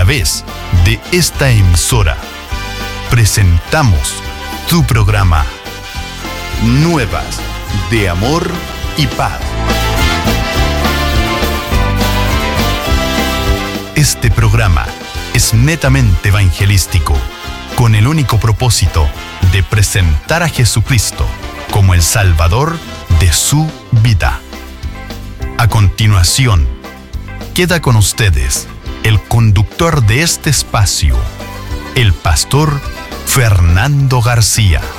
través de esta emisora presentamos tu programa Nuevas de Amor y Paz. Este programa es netamente evangelístico, con el único propósito de presentar a Jesucristo como el Salvador de su vida. A continuación, queda con ustedes el conductor de este espacio, el pastor Fernando García.